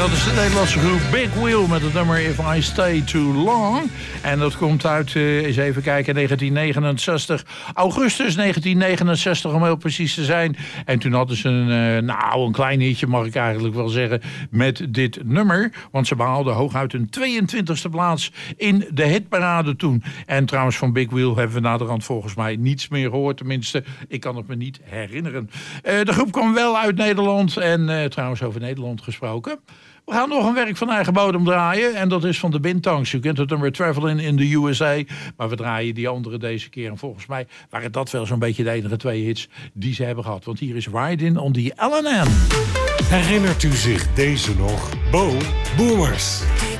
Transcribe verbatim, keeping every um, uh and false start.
Dat is de Nederlandse groep Big Wheel met het nummer If I Stay Too Long. En dat komt uit, uh, eens even kijken, negentien negenenzestig. Augustus negentien negenenzestig om heel precies te zijn. En toen hadden ze een, uh, nou, een klein hitje, mag ik eigenlijk wel zeggen, met dit nummer. Want ze behaalden hooguit een tweeëntwintigste plaats in de hitparade toen. En trouwens, van Big Wheel hebben we naderhand volgens mij niets meer gehoord. Tenminste, ik kan het me niet herinneren. Uh, de groep kwam wel uit Nederland. En uh, trouwens, over Nederland gesproken. We gaan nog een werk van eigen bodem draaien. En dat is van de Bintangs. U kent het nummer Traveling in the U S A. Maar we draaien die andere deze keer. En volgens mij waren dat wel zo'n beetje de enige twee hits die ze hebben gehad. Want hier is Riding on the L N N. Herinnert u zich deze nog? Bo Boomers.